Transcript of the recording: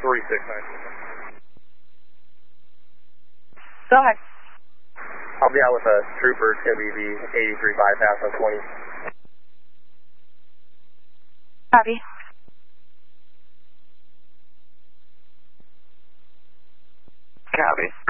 369. Go ahead. I'll be out with a trooper. It's going to be the 83 bypass on 20. Copy. Copy.